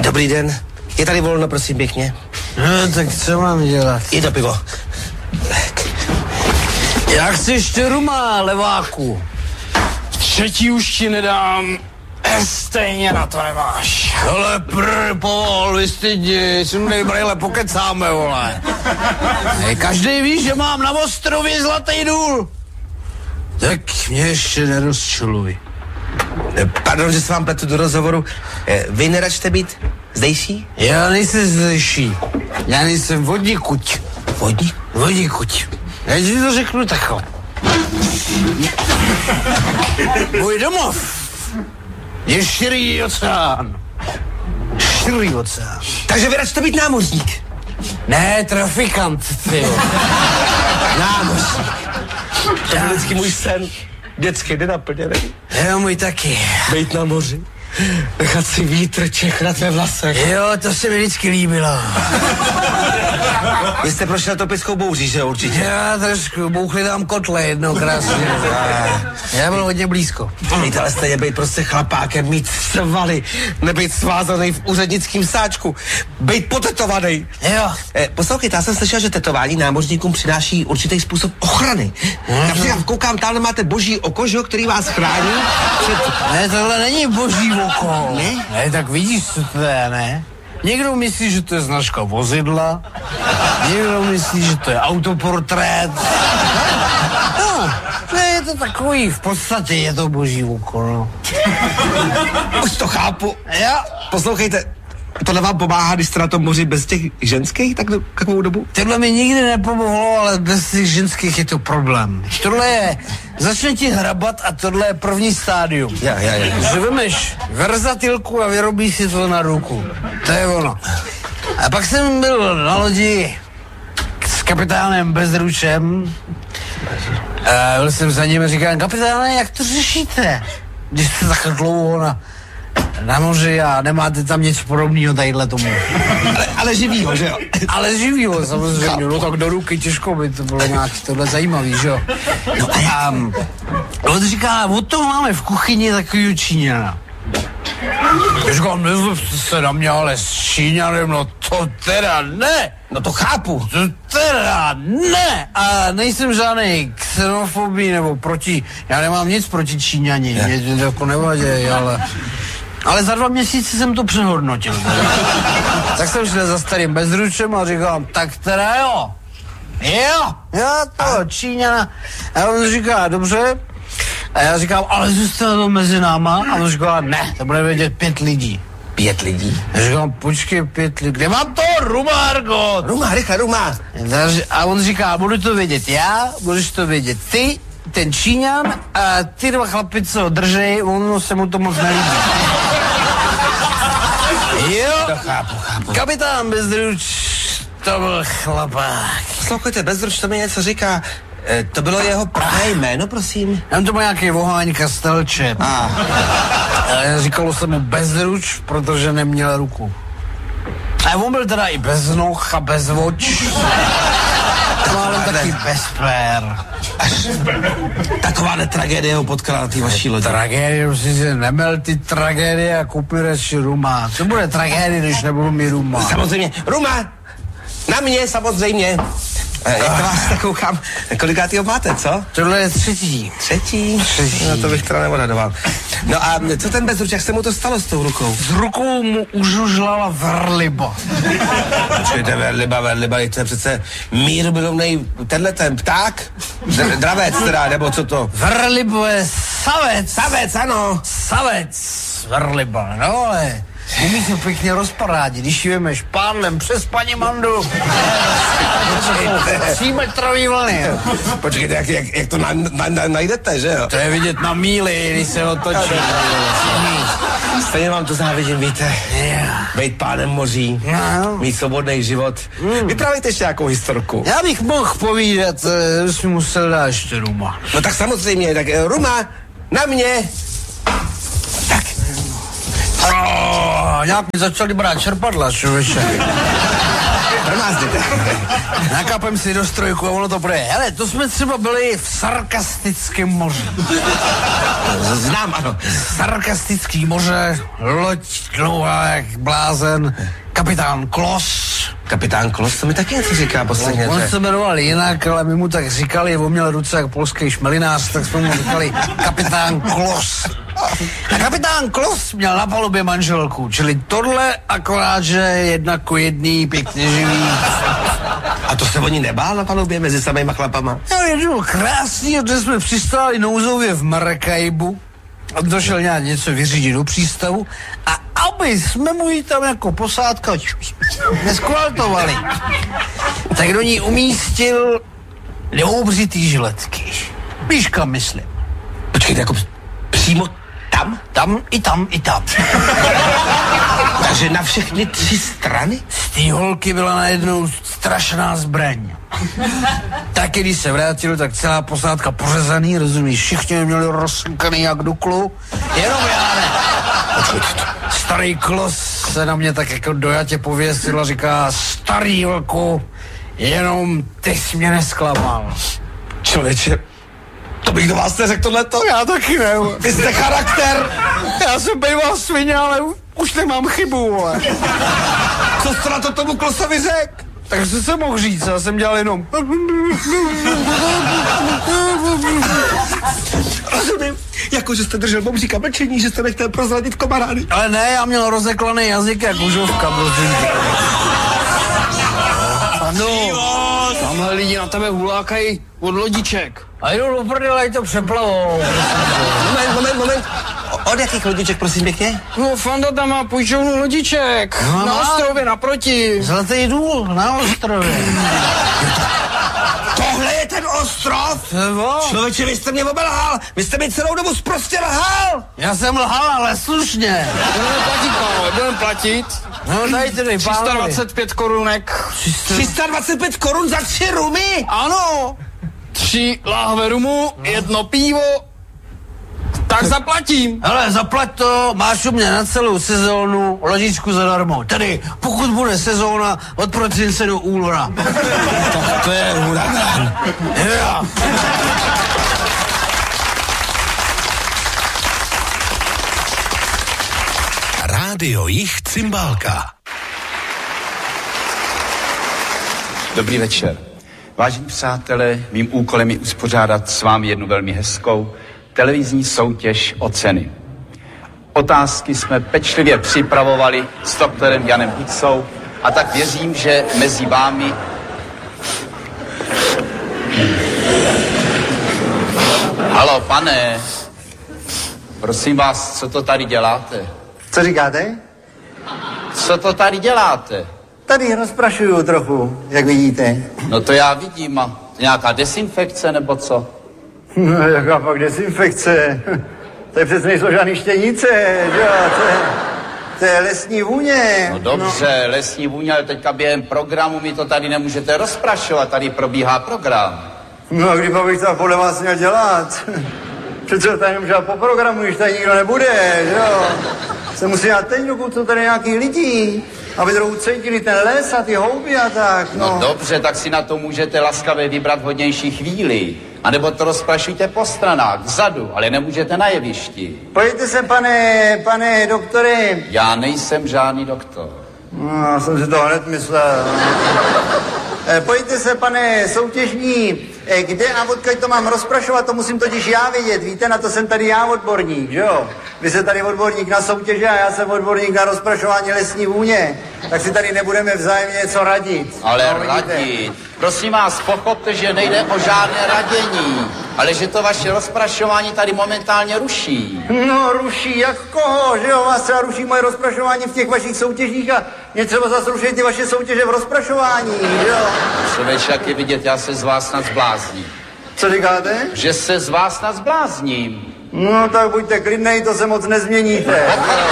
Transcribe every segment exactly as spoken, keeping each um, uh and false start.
Dobrý den. Je tady volno, prosím, pěkně. No, tak co mám dělat? Je to pivo. Jak chceš ty rumá, leváku? Třetí už ti nedám. Stejně na to nemáš. Ale prr, povol, vystydni, sundej brejle, pokecáme, vole. Hej, každý ví, že mám na ostrově zlatý důl. Tak mě ještě nerozčiluj. Pardon, že se vám pletu do rozhovoru. Vy neračte být zdejší? Já nejsem zdejší. Já nejsem vodníkuť. Vodník? Vodníkuť. Já ti to řeknu takhle. Můj domov je širý oceán. Širý oceán. Takže vy račte být námořník? Ne, trafikant, ty. Námořník. To byl vždycky můj sen. Dětský, nenaplněný. Jo, můj taky. Bejt na moři. Nechat si vítr čechnat ve vlasech. Jo, to se mi vždycky líbilo. Vy jste prošli topickou bouří, že určitě? Já trošku, bouchli tam kotle jednou krásně. Já byl hodně blízko. Víte, ale stejně být prostě chlapákem, mít svaly, nebejt svázaný v úřednickém sáčku, být potetovaný. Jo. Eh, poslouchejte, já jsem slyšel, že tetování námořníkům přináší určitý způsob ochrany. Mm. Například koukám, tam máte boží oko, že, který vás chrání před... Ne, tohle není boží oko. Ne? Ne, tak vidíš, co to je, ne? Někdo myslí, že to je značka vozidla, někdo myslí, že to je autoportrét. No, to je to takový, v podstatě je to boží oko, no. Už to chápu. Jo. Poslouchejte, tohle vám pomáhá, když jste na tom moři bez těch ženských, tak takovou dobu? Tohle mi nikdy nepomohlo, ale bez těch ženských je to problém. Tohle je, začne ti hrabat a tohle je první stádium. Já, já, já. Že vemeš verzatilku a vyrobí si to na ruku. To je ono. A pak jsem byl na lodi s kapitánem Bezručem. A byl jsem za ním a říkám, kapitáne, jak to řešíte? Když jste takhle dlouho na, na moři a nemáte tam něco podobného tadyhle tomu. Ale, ale živýho, že jo? Ale živýho, samozřejmě. No tak do ruky těžko by to bylo nějak tohle zajímavý, že jo? No a um, on říká, od toho máme v kuchyni takovýho Číňana. Já říkám, nezlobte se na mě, ale s Číňanem, no to teda ne. No to chápu. To teda ne. A nejsem žádnej xenofobí nebo proti, já nemám nic proti Číňani, mě to jako nevaděj, ale... Ale za dva měsíce jsem to přehodnotil. Tak jsem šel za starým Bezručem a říkám, tak teda jo. Jo, jo, to Číňana. A on říká, dobře. A já říkám, ale zůstane to mezi náma. A on říká, ne, to bude vědět pět lidí. Pět lidí. Já říkám, počkej, pět lidí. Kde mám to? Ruma, Argot. Ruma, rychle, Ruma. A on říká, budu to vědět já, budeš to vědět ty, ten Číňan a ty dva chlapi, co držej, ono se mu to moc nelíbí. Jo, to chápu, chápu. Kapitán Bezruč, to byl chlapák. Poslouchejte, Bezruč, to mi něco říká. E, to bylo jeho pravé jméno, prosím? Tam to byl nějaký voháň Kastelče. Ah. A říkalo se mu Bezruč, protože neměl ruku. A on byl teda i bez noh a bez oč. Ale taky bez pér. Takováhle tragédie ho potkala na té vaší lodi. Tragédie, už si nemel ty tragédie a koupí radši Ruma. Co bude tragédie, když nebudu mít Ruma? Samozřejmě. Ruma! Na mě, samozřejmě. E, jak to vás tak koukám, kolikátýho máte, co? Tohle je třetí. Třetí? Třetí. No to bych teda neodhadoval. No a co ten Bezruč, jak se mu to stalo s tou rukou? S rukou mu užužlala verliba. Počkejte, verliba, verliba, to je přece mírumilovnej, tenhle ten pták? D- dravec teda, nebo co to? Verlibo je savec. Savec, ano. Savec, verliba, no ale... Umí se pěkně rozparádit, když ji vemeš pádlem přes paní Mandu. Třímetrový vlny. Počkejte, jak, jak, jak to na, na, na, najdete, že jo? To je vidět na míli, když se otočí. Stejně vám to závidím, víte. Yeah. Bejt pánem moří, no. Mít svobodný život. Mm. Vyprávějte ještě nějakou historku. Já bych mohl povídat, že jsi musel dát ještě Ruma. No tak samozřejmě, tak Ruma, na mě. Tak. Oh, nějak mi začali brát čerpadla, člověče. nebláznete. Nakapem si do strojku a ono to bude. Hele, to jsme třeba byli v sarkastickém moři. Znám, ano. Sarkastický moře, loď dlouhá jak blázen, kapitán Klos. Kapitán Klos, to mi taky něco říká posledně. On se jmenoval jinak, ale my mu tak říkali, on měl ruce jak polský šmelinář, tak jsme mu říkali kapitán Klos. A kapitán Klos měl na palubě manželku, čili tohle akorát, že jedna ko jedný, pěkně živý. A to se oni nebál na palubě mezi samýma chlapama? No, je to krásný, že jsme přistáli nouzově v Maracaibu. Došel nějak něco vyřídit do přístavu a aby jsme mu ji tam jako posádka neskvaltovali, tak do ní umístil neobřitý žiletky. Víš, kam myslím? Počkejte, jako přímo tam? Tam i tam i tam. Takže na všechny tři strany? Z té holky byla najednou strašná zbraň. Taky když se vrátil, tak celá posádka pořezaný, rozumíš, všichni měli rozsukaný jak duklu, jenom já ne. Starý Klos se na mě tak jako dojatě pověsil a říká, starý vlku, jenom ty jsi mě nesklamal. Člověče, to bych do vás neřekl tohleto. Já taky ne. Vy jste charakter. Já jsem býval svině, ale už nemám chybu, vole. Co jste na to tomu Klosovi řek? Takže jsem mohl říct, já jsem dělal jenom... Rozumím, jako že jste držel bobříka mlčení, že jste nechtěl prozradit kamarády. Ale ne, já měl rozeklaný jazyk jak užovka, prosím. Ano, tamhle lidi na tebe hulákají od lodiček. A jdu do prdele, to přeplavou. Moment, moment, moment. O, od jakých lodiček, prosím pěkně? No, Fanda tam má půjčovnu lodiček. No, na má. ostrově naproti. Zlatý důl na ostrově. Tohle je ten ostrov? Nebo? Člověče, vy jste mě obelhal. Vy jste mi celou dobu zprostě lhal. Já jsem lhal, ale slušně. Budeme platit, pánové, budeme platit. No dajte dej, tři sta dvacet pět korunek. tři sta dvacet pět korun za tři rumy? Ano. Tři láhve rumu, jedno pivo. Tak zaplatím. Hele, zaplať to, máš u mě na celou sezónu lodičku zadarmo. Tedy, pokud bude sezóna od prosince do února. Tak to je huragán. Yeah. Rádio Jich Cymbálka. Dobrý večer. Vážení přátelé, mým úkolem je uspořádat s vámi jednu velmi hezkou televizní soutěž o ceny. Otázky jsme pečlivě připravovali s doktorem Janem Hicou a tak věřím, že mezi vámi Halo, pane, prosím vás, co to tady děláte? Co říkáte? Co to tady děláte? Tady rozprašuju trochu, jak vidíte. No to já vidím, a nějaká desinfekce nebo co? No, jaká pak desinfekce? To je přesně nejsou žádný štěnice, že jo? To je, to je lesní vůně. No dobře, no. Lesní vůně, ale teďka během programu mi to tady nemůžete rozprašovat, tady probíhá program. No a kdy pak bych to podle vás měl dělat? Přece tady nemůžu po programu, když tady nikdo nebude, že jo? Se musí dát teď, dokud jsou tady nějaký lidi, aby trochu cítili ten les a ty houby a tak, no. No dobře, tak si na to můžete laskavě vybrat vhodnější chvíli. A nebo to rozprašujte po stranách, vzadu, ale nemůžete na jevišti. Pojďte se, pane, pane doktore. Já nejsem žádný doktor. No, já jsem si to hned myslel. E, pojďte se, pane soutěžní, e, kde a odkud to mám rozprašovat, to musím totiž já vědět. Víte, na to jsem tady já odborník, že jo? Vy jste tady odborník na soutěže a já jsem odborník na rozprašování lesní vůně. Tak si tady nebudeme vzájemně něco radit. Ale no, radit. Prosím vás, pochopte, že nejde o žádné radění, ale že to vaše rozprašování tady momentálně ruší. No, ruší, jak koho, že jo? Vás třeba ruší moje rozprašování v těch vašich soutěžích a mě třeba zase ruší ty vaše soutěže v rozprašování, že jo? Člověče, jak je vidět, já se z vás snad zblázním. Co říkáte? Že se z vás snad zblázním. No, tak buďte klidnej, to se moc nezměníte.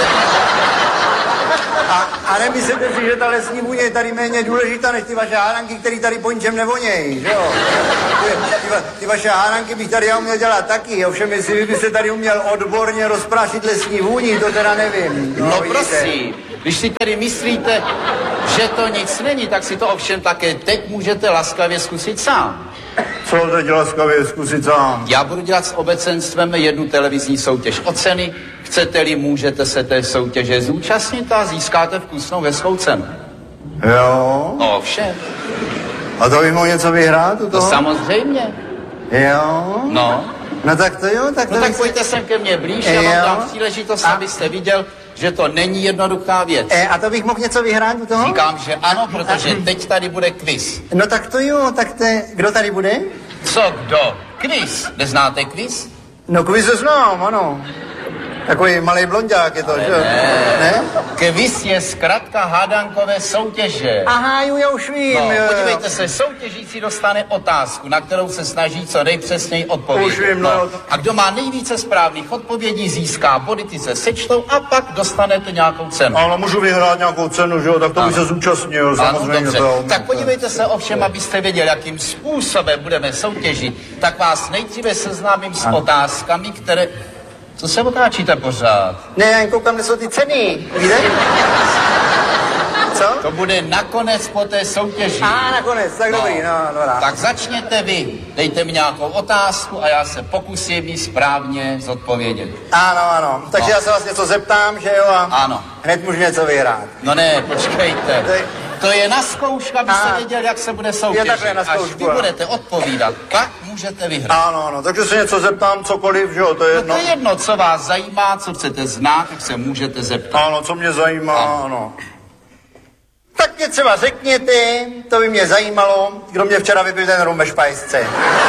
A, a nemyslete si, že ta lesní vůně je tady méně důležitá než ty vaše hádanky, které tady po ničem nevonějí, že jo? Ty, ty, ty vaše hádanky bych tady já uměl dělat taky, ovšem jestli vy byste tady uměl odborně rozprášit lesní vůni, to teda nevím. No, no prosím, když si tedy myslíte, že to nic není, tak si to ovšem také teď můžete laskavě zkusit sám. Co teď laskavě zkusit sám? Já budu dělat s obecenstvem jednu televizní soutěž o ceny. Chcete-li, můžete se té soutěže zúčastnit a získáte vkusnou hezkou cenu. Jo? No ovšem. A to bych mohl něco vyhrát u To toho? samozřejmě. Jo? No. No tak to jo, tak to No tak bych pojďte sem ke mně blíž, já vám dám příležitost, abyste viděl, že to není jednoduchá věc. E, a to bych mohl něco vyhrát u toho? Říkám, že ano, protože teď tady bude quiz. No tak to jo, tak te, kdo tady bude? Co kdo? Quiz. Neznáte quiz? No quiz znám, ano. Takový malý blonďák je to, že? Ne. Ne? Quiz je zkrátka hádankové soutěže. Aha, jo, já už vím. No, jo, jo. podívejte se, soutěžící dostane otázku, na kterou se snaží co nejpřesněji odpovědět. Už vím, no. A kdo má nejvíce správných odpovědí, získá body, ty se sečtou a pak dostanete nějakou cenu. Ale můžu vyhrát nějakou cenu, že jo? Tak to bych se zúčastnil, Ano, samozřejmě. dobře. To, Tak podívejte se ovšem, abyste věděli, jakým způsobem budeme soutěžit, tak vás nejdříve seznámím s otázkami, které... Co se otáčíte pořád? Ne, já jen koukám, kde jsou ty ceny, víte? Co? To bude nakonec po té soutěži. A nakonec, tak No. dobrý, no, dobrá. Tak začněte vy, dejte mi nějakou otázku a já se pokusím ji správně zodpovědět. Ano, ano. Takže No. já se vás něco zeptám, že jo? A Ano. hned můžu něco vyhrát. No ne, počkejte. To je- To je na zkoušku, abyste A. věděli, jak se bude soutěžit. Je takhle na Až zkoušku, vy ano. budete odpovídat, pak můžete vyhrát. Ano, ano, takže se něco zeptám, cokoliv, že jo, to je No jedno. to je jedno, co vás zajímá, co chcete znát, tak se můžete zeptat. Ano, co mě zajímá, Ano. ano. Tak mě třeba řekněte, to by mě zajímalo, kdo mě včera vypil ten rum ve špajsce.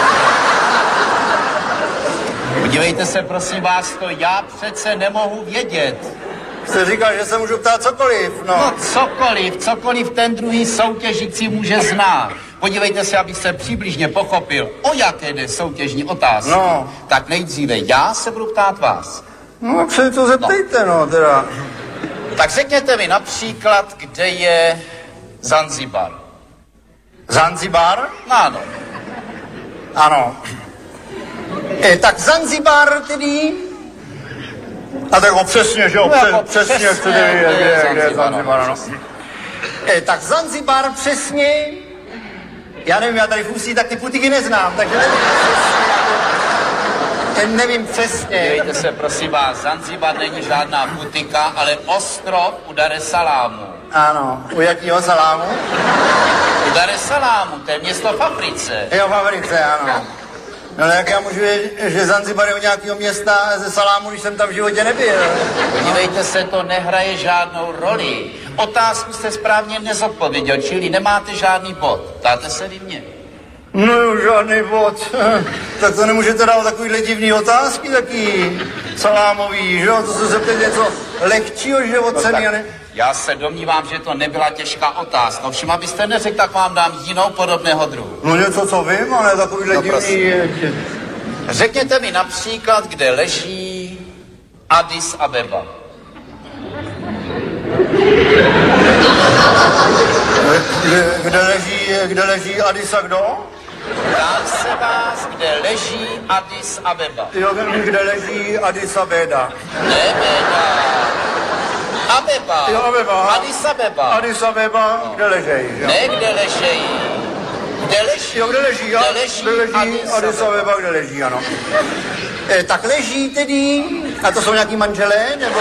Podívejte se, prosím vás, to já přece nemohu vědět. Jste říkal, že se můžu ptát cokoliv, No no. cokoliv, cokoliv ten druhý soutěžící může znát. Podívejte se, abyste přibližně pochopil, o jaké jde soutěžní otázky. No. Tak nejdříve já se budu ptát vás. No, tak se to zeptejte, no, teda. Tak řekněte mi například, kde je Zanzibar. Zanzibar? Ano. Ano. E, tak Zanzibar tedy... A tak ho přesně, že jo, No, Pře- jako přesně, přesně, chcete vědět, kde kde, je je- kde je Zanzibar, Zanzibar, no, ano. přesně. E, tak Zanzibar přesně... Já nevím, já tady v Ústí tak ty putiky neznám, takže nevím přesně. Nevím přesně. Podívejte se, prosím vás, Zanzibar není žádná butika, ale ostrov u Dar es Salamu. Ano, u jakýho salámu? U Dar es Salamu, to je město v Africe. Jo, v Africe, ano. No ale jak já můžu vědět, že Zanzibar je u nějakého města ze salámu, když jsem tam v životě nebyl? Podívejte se, to nehraje žádnou roli. Otázku jste správně nezodpověděl, čili nemáte žádný bod. Ptáte se vy mě. No jo, žádný bod. Tak to nemůžete dávat takovýhle divný otázky, taky salámový, že jo? To se zeptat něco lehčího, že od ceny, a ne? Já se domnívám, že to nebyla těžká otázka. Ovšem, abyste neřekl, tak vám dám jinou podobného druhu. No něco, co vím, ale takovýhle No, divný... Řekněte mi například, kde leží Addis Abeba. Kde, kde leží, kde leží Addis a kdo? Ptám se vás, kde leží Addis Abeba. Jo, kde leží Addis Abeba. Ne, Beda. Abeba. Jo, Abeba. Addis Abeba. Addis Abeba, kde leží, že jo? Ne, kde ležejí. Kde leží? Jo, kde leží, Kde a- leží, kde leží Addis Addis Abeba. Abeba, kde leží, ano. E, tak leží tedy, a to jsou nějaký manželé, nebo...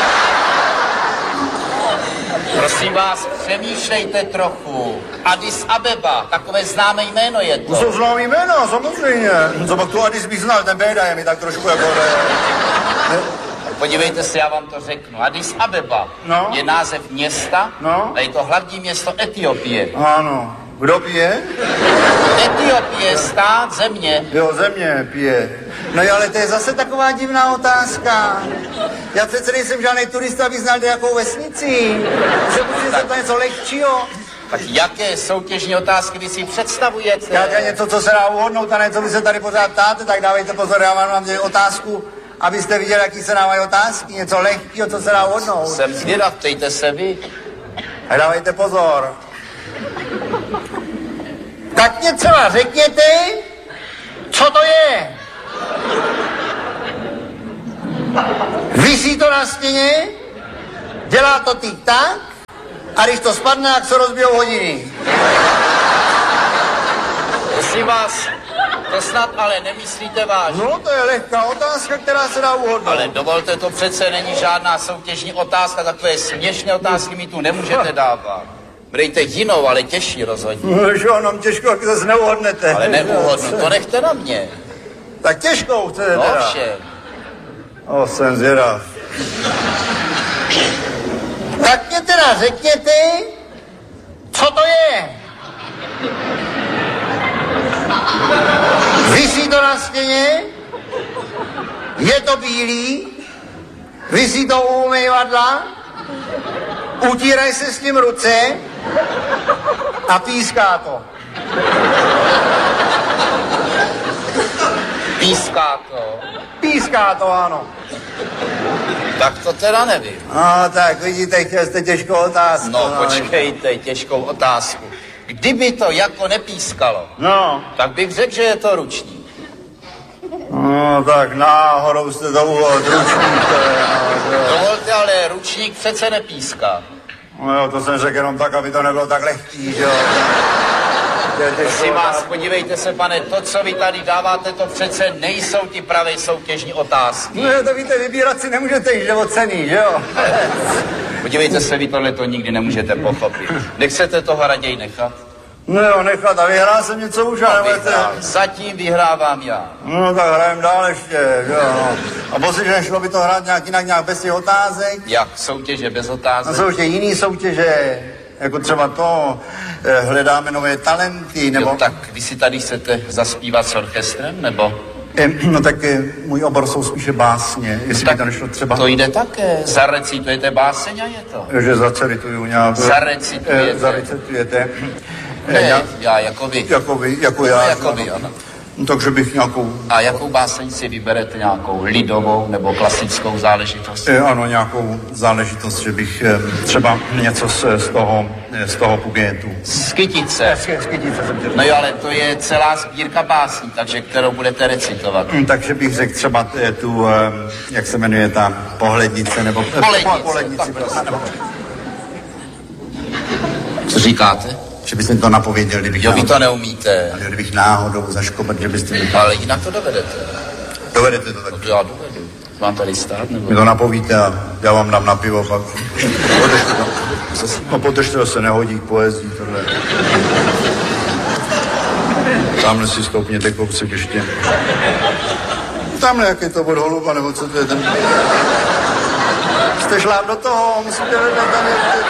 Prosím vás, přemýšlejte trochu. Addis Abeba, takové známé jméno je To to. jsou známý jména, samozřejmě. Co pak tu Addis bych znal, ten Béda je mi tak trošku jako... Ne, Podívejte se, já vám to řeknu. Addis Abeba No. je název města No. a je to hlavní město Etiopie. ano. Kdo pije? Etiopie, stát, země. Jo, země pije. No jo, ale to je zase taková divná otázka. Já přece nejsem žádný turista, abych znal nějakou vesnici. Se můžete zeptat něco lehčího. Tak jaké soutěžní otázky vy si představujete? Já dělám něco, co se dá uhodnout, a ne, co vy se tady pořád ptáte, tak dávejte pozor, já vám dělám otázku, abyste viděli, jaký se dávají otázky, něco lehkého, co se dá uhodnout. Jsem zvědav, ptejte se vy. A dávejte pozor. Tak mě třeba řekněte, co to je? Visí to na stěně, dělá to tik tak A když to spadne, jak se rozbijou hodiny. Prosím vás, to snad ale nemyslíte vážně. No, to je lehká otázka, která se dá uhodnout. Ale dovolte, to přece není žádná soutěžní otázka, takové směšné otázky mi tu nemůžete dávat. Dejte jinou, ale těžší rozhodně. No, že ono těžko, jak zase neuhodnete. Ale neuhodnu, to nechte na mě. Tak těžkou chcete No teda. všem. O, jsem zvědav. Tak mě teda řekněte, co to je? Visí to na stěně, je to bílý, visí to u umývadla, utírají se s tím ruce a píská to. Píská to. Píská to, ano. Tak to teda nevím. No, tak vidíte, chtěl jste těžkou otázku. No, počkejte, těžkou otázku. Kdyby to jako nepískalo, No. tak bych řekl, že je to ručník. No, tak náhodou jste to uhodl, ručník to je, no, jo. Dovolte, ale ručník přece nepíská. No jo, to jsem řekl jenom tak, aby to nebylo tak lehký, že jo. Prosím vás, podívejte se, pane, to, co vy tady dáváte, to přece nejsou ty pravé soutěžní otázky. No jo, to víte, vybírat si nemůžete, jde o ceny, že jo. Podívejte se, vy tohle to nikdy nemůžete pochopit. Nechcete toho raději nechat? No jo, nechat, a vyhrál jsem něco už, ale nebudete. Vyhrál. Zatím vyhrávám já. No tak hrajem dál ještě, že jo, no. A posledně nešlo by to hrát nějak jinak, nějak bez těch otázek? Jak soutěže bez A otázek? jsou ještě jiný soutěže, jako třeba to, eh, hledáme nové talenty, nebo... Jo, tak vy si tady chcete zaspívat s orchestrem, nebo? Eh, no tak eh, můj obor jsou spíše básně, jestli Tak by to nešlo třeba... to jde také. Zarecitujete báseň a je to. Že zacerituju nějak... Zarecitujete. Eh, zarecitujete. Eh, Ne, já- já jako vy. Jako vy, jako No, já. jako že vy, ano. No, takže bych nějakou, A jakou báseň si vyberete? Nějakou lidovou nebo klasickou záležitost? eh, ano, nějakou záležitost, že bych eh, třeba něco z, z toho, eh, z toho pugetu. Skytice. Skytice jsem No jo, ale to je celá sbírka básní, takže kterou budete recitovat. Hm, takže bych řekl třeba t- tu, eh, jak se jmenuje ta pohlednice, nebo... eh, Pohlednice, po- pohlednici, tak prosím, nebo, Co říkáte? že byste to napověděl, kdybych, Jo, vy náhodou, to neumíte, kdybych náhodou zaškopat, že byste mi to... ale jinak to dovedete. Dovedete to tak. No to já dovedu. Mám tady stát, Mi nebo? to napovíte a já vám dám na pivo, pak... Podržte to. No podržte to, se nehodí k poezii, tohle. Tamhle si stoupněte kousek ještě. Tamhle, jak je to od holuba, nebo co to je ten... Jste šláp do toho, musíte hledat tam...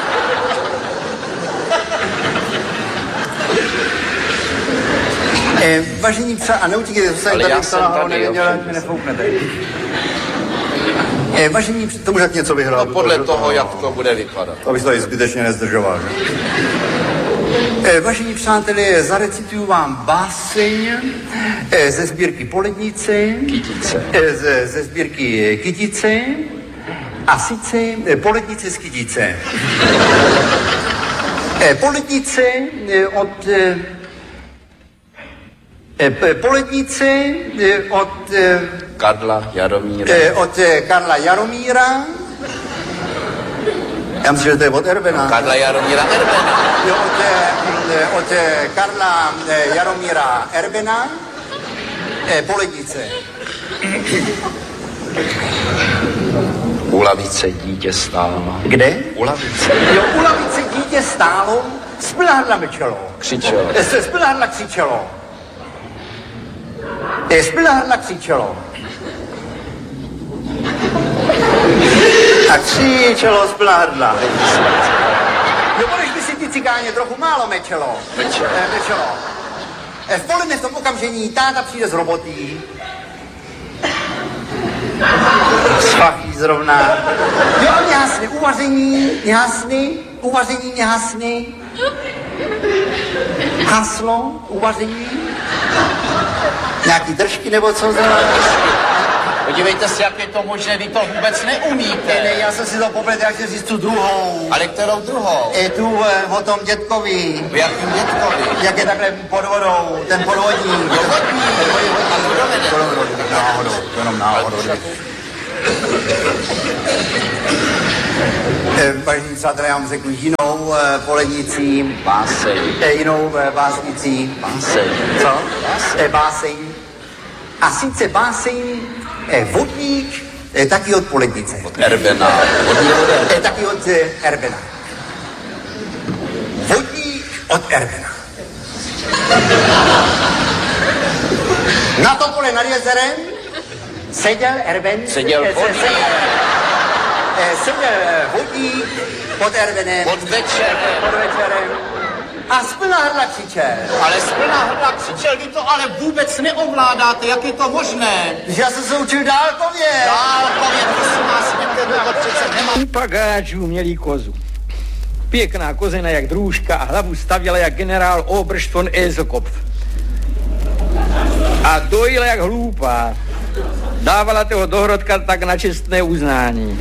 Eh, vážení přá, a neutíkejte, to jsem Ale tady já psala, jsem ho tady, nevěděla, jo, jak mi nefouknete. Eh, vážení, př- to už jak něco vyhrál. No podle toho, jak to bude vypadat. Abych tady zbytečně nezdržoval. že? Eh, vážení přátelé, zarecituju vám báseň eh, ze sbírky Polednice, Kytice. eh, ze, ze sbírky eh, Kytice, a sice eh, Polednice z Kytice. Eh, Polednice eh, od... Eh, eh, p- Polednice eh, od... Eh, Karla Jaromíra. eh, od eh, Karla Jaromíra. Já myslím, že to je od Erbena. Karla Jaromíra Erbena. Jo, od, eh, od eh, Karla eh, Jaromíra Erbena, eh, Polednice. U lavice dítě stálo. Kde? U lavice. Jo, u lavice dítě stálo, spilhadla mečelo. Křičelo. Eh, se spilhadla křičelo. Eh, Spilhadla křičelo. A křičelo spilhadla. Jo, když by si ty cigáně trochu málo mečelo. Mečelo. Eh, mečelo. Eh, V poledne v tom okamžení táta přijde z roboty. Schvachí zrovna. Jo, mě hasne uvaření, mě hasne, uvaření mě hasne. Haslo, uvaření. Nějaký držky nebo co zrovna? Podívejte se, jak je to možné, vy to vůbec Ne, ne, neumíte. já jsem si to popletl, jak chci říct tu druhou. Ale kterou druhou? Je tu eh, o tom dětkovi. V jakým dětkovi? Jak je takhle pod vodou, ten podvodník. Jo, vodní. A to dovede. To jenom náhodou, to jenom náhodou. Vážení přátelé, já vám řeknu jinou e, polednicí. Báseň. E, jinou e, básnicí. Báseň. Co? Báseň. E, báseň. A sice báseň e, vodník, e, taky od polednice. Od Erbena. Vodník od Erbena. E, taky od e, Erbena. Vodník od Erbena. Na topole nad jezerem seděl Erben. Seděl e, vodník. Se, seděl, e, seděl vodník pod Erbenem. Pod večerem. Pod večerem. A z plná hrdla křičel. Ale z plná hrdla křičel, vy to ale vůbec neovládáte, jak je to možné? Já jsem se učil dálkově. Dálkově, prosím vás, někde to přece nemá. U pagáčů měli kozu. Pěkná kozena jak drůžka a hlavu stavěla jak generál Oberst von Eselkopf. A dojila jak hloupá. Dávala toho dohrodka tak na čestné uznání.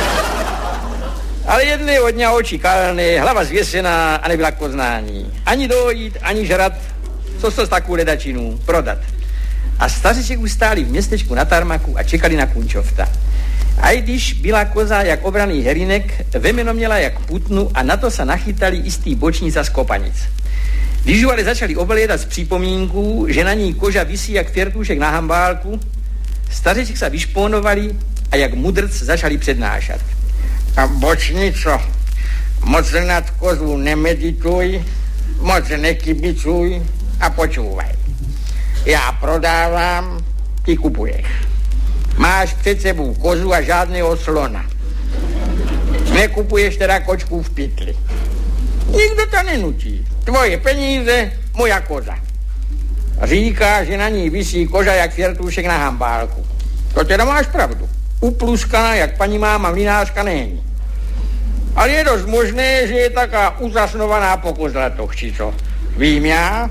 Ale jedného dňa oči kalné, hlava zvěsená a nebyla k poznání. Ani dojít, ani žrat, co to z takovou ledačinu prodat. A stařiček už stáli v městečku na tarmaku a čekali na kunčovta. A když byla koza jak obraný herinek, vemeno měla jak putnu a na to se nachytali istý bočnica z kopanic. Když ju ale začali oblédat z připomínku, že na ní koža visí jak fiertušek na hambálku, stařiček se vyšponovali a jak mudrc začali přednášat. A bočnico, moc nad kozu nemedituj, moc nekybicuj a počúvaj. Já prodávám, ty kupuješ. Máš před sebou kozu a žádného slona. Nekupuješ teda kočku v pytli. Nikdo to nenutí. Tvoje peníze, moja koza. Říká, že na ní visí koža jak fiertušek na hambálku. To teda máš pravdu. Upluskaná, jak paní máma mlinářka není. Ale je dost možné, že je taká uzasnovaná pokozlatoch, či co? Vím já?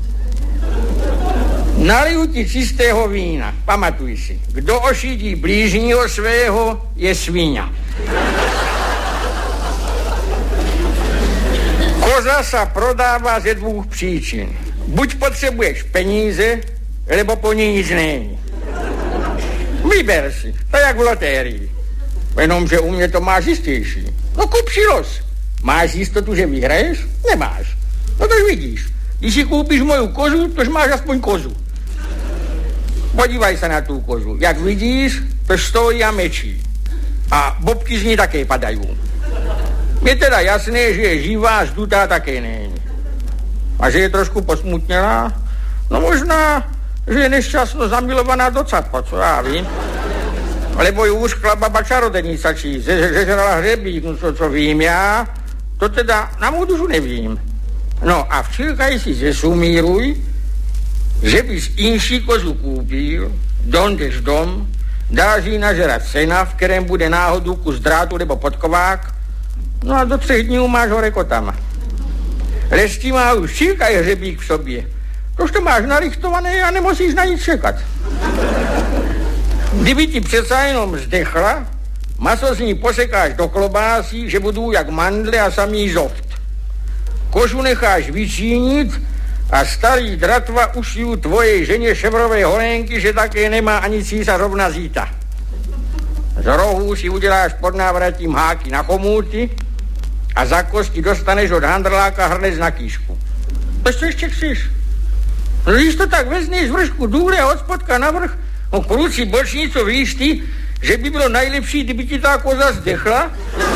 Naliju ti čistého vína. Pamatuj si, kdo ošidí blížního svého, je svíňa. Koza sa prodává ze dvou příčin. Buď potřebuješ peníze, nebo po ní nic není. Vyber si, to jak v lotérii. Jenomže u mě to máš jistější. No kup si los. Máš jistotu, že vyhraješ? Nemáš. No tož vidíš. Když si koupíš moju kozu, tož máš aspoň kozu. Podívaj se na tu kozu. Jak vidíš, to stojí a mečí. A bobky z ní také padají. Je teda jasné, že je živá, zdutá také není. A že je trošku posmutnělá? No možná, že je nešťastno zamilovaná do capka, co já vím. Lebo ju uškla baba čarodenica, či zežrala hřebík, no co, co vím já, to teda na mou dušu nevím. No a včilkaj si zesumíruj, že bys inší kozu koupil, dojdeš dom, dáš jí nažerat sena, v kterém bude náhodou kus drátu nebo podkovák, no a do třech dní máš ho rekotama. Lestí má už včilkaj hřebík v sobě, tož to máš narichtované a nemusíš na nic čekat. Kdyby ti přece jenom zdechla, maso z ní posekáš do klobásí, že budou jak mandle a samý zoft. Kožu necháš vyčínit a starý dratva ušijí tvojej ženě ševrové holenky, že také nemá ani císařovna zíta. Z rohů si uděláš pod návratím háky na chomůty a za kosti dostaneš od handrláka hrnec na kýšku. Tož co ještě chceš? No, když to tak vezmeš z vršku důle a od spodka na vrch, no kruci bočnico, víš ty, že by bylo nejlepší, kdyby ti ta koza zdechla?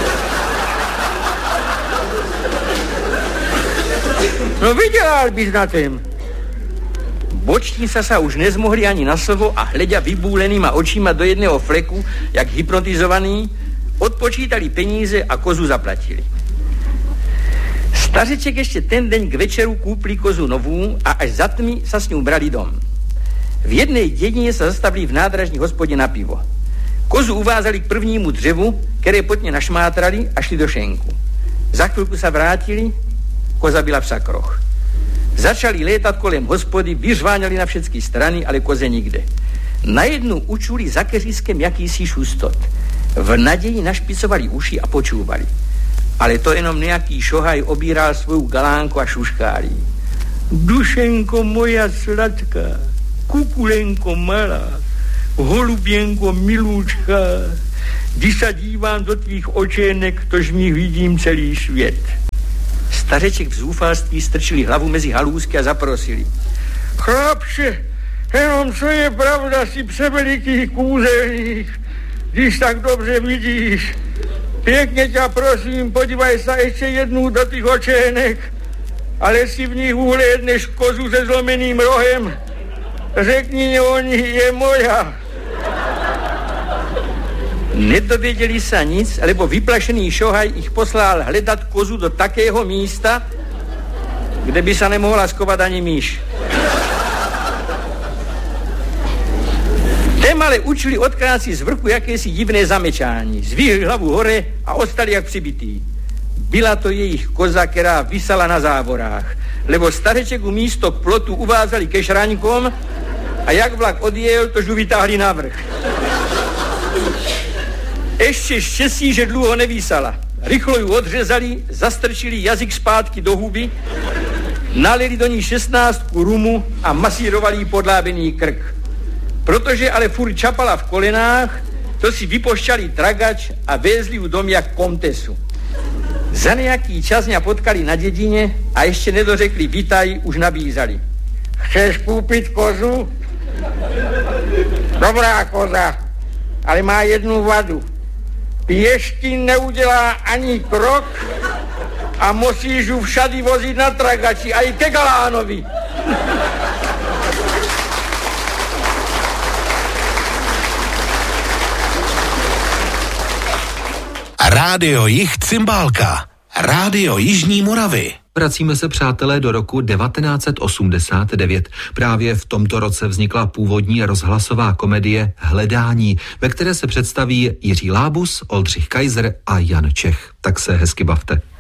No vydělal bys na tém. Bočnica sa už nezmohli ani na slovo a hleďa vybúlenýma očima do jedného fleku, jak hypnotizovaný, odpočítali peníze a kozu zaplatili. Stařeček ještě ten deň k večeru kúpli kozu novú a až za tmy sa s ňou brali dom. V jednej dedine sa zastavili v nádražní hospodě na pivo. Kozu uvázali k prvnímu dřevu, které potně našmátrali a šli do šenku. Za chvilku sa vrátili, koza byla v sakroch. Začali létat kolem hospody, vyřváňali na všechny strany, ale koze nikde. Najednou učuli za keřískem jakýsi šustot. V naději našpicovali uši a počúvali. Ale to jenom nějaký šohaj obíral svou galánku a šuškálí. Dušenko moja sladká, kukulenko malá, holuběnko milúčka, Když se dívám do tvých očenek, tož v nich vidím celý svět. Stařeček v zoufalství strčili hlavu mezi halůzky a zaprosili. Chlapče, jenom co je pravda, si převeliký kůzelník, když tak dobře vidíš. Pěkně tě prosím, podívaj se ještě jednou do těch očenek, ale si v nich uhlédneš kozu se zlomeným rohem. Řekni o ní, je moja. Nedověděli se nic, lebo vyplašený šohaj ich poslal hledat kozu do takého místa, kde by se nemohla skovat ani myš. Tém ale učili odkráci z vrchu jakési divné zamečání. Zvíhli hlavu hore a ostali jak přibitý. Byla to jejich koza, která visala na závorách, lebo stareček u místo k plotu uvázali ke šraňkom a jak vlak odjel, tož ju vytáhli na vrch. Ještě štěstí, že dlouho nevísala. Rychlo ju odřezali, zastrčili jazyk zpátky do huby, nalili do ní šestnáctku rumu a masírovali jí podlábený krk. Protože ale furt čapala v kolenách, to si vypošťali tragač a vezli ju dom jak komtesu. Za nějaký čas mě potkali na dědině a ještě nedořekli vitaj, už nabízali. Chceš koupit kozu? Dobrá koza, ale má jednu vadu. Pěšky neudělá ani krok a musíš ju všady vozit na tragači, a i ke Galánovi. Rádio Jih Cymbálka. Rádio Jižní Moravy. Vracíme se, přátelé, do roku devatenáct set osmdesát devět. Právě v tomto roce vznikla původní rozhlasová komedie Hledání, ve které se představí Jiří Lábus, Oldřich Kaiser a Jan Čech. Tak se hezky bavte.